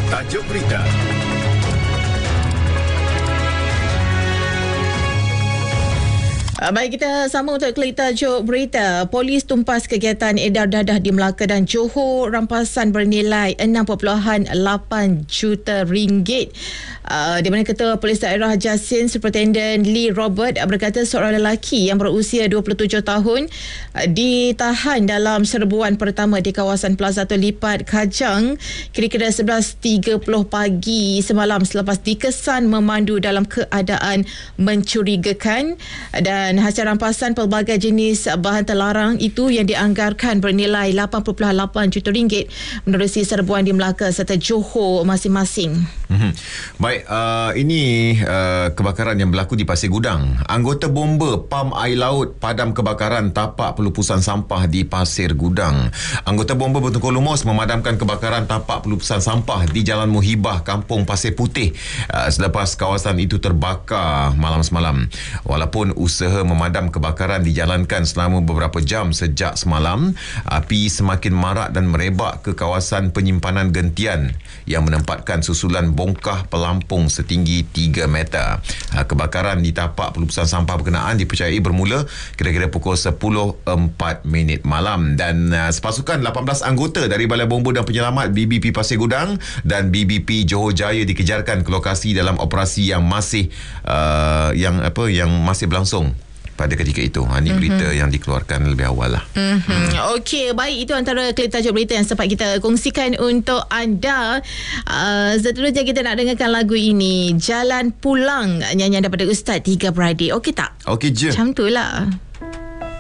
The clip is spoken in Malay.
Tajuk berita. Baik, kita sambung untuk klik tajuk berita. Polis tumpas kegiatan edar dadah di Melaka dan Johor. Rampasan bernilai 6.8 juta ringgit. Di mana Ketua Polis Daerah Jasin Superintendent Lee Robert berkata seorang lelaki yang berusia 27 tahun ditahan dalam serbuan pertama di kawasan Plaza Tun Lipat Kajang kira-kira 11.30 pagi semalam selepas dikesan memandu dalam keadaan mencurigakan. Dan hasil rampasan pelbagai jenis bahan terlarang itu yang dianggarkan bernilai 8.8 juta ringgit menerusi serbuan di Melaka serta Johor masing-masing. Baik, ini kebakaran yang berlaku di Pasir Gudang. Anggota bomba pam air laut padam kebakaran tapak pelupusan sampah di Pasir Gudang. Anggota bomba bertungkus lumus memadamkan kebakaran tapak pelupusan sampah di Jalan Muhibah, Kampung Pasir Putih selepas kawasan itu terbakar malam semalam. Walaupun usaha memadam kebakaran dijalankan selama beberapa jam sejak semalam, api semakin marak dan merebak ke kawasan penyimpanan gentian yang menempatkan susulan bongkah pelampung setinggi 3 meter. Kebakaran di tapak pelupusan sampah berkenaan dipercayai bermula kira-kira pukul 10.04 malam dan sepasukan 18 anggota dari Balai Bomba dan Penyelamat BBP Pasir Gudang dan BBP Johor Jaya dikejarkan ke lokasi dalam operasi yang masih masih berlangsung pada ketika itu. Ini berita yang dikeluarkan lebih awal lah. Okey, baik, itu antara klip tajuk berita yang sempat kita kongsikan untuk anda. Seterusnya kita nak dengarkan lagu ini, Jalan Pulang, nyanyian daripada Ustaz Tiga Beradik. Okey tak? Okey je. Macam tu lah.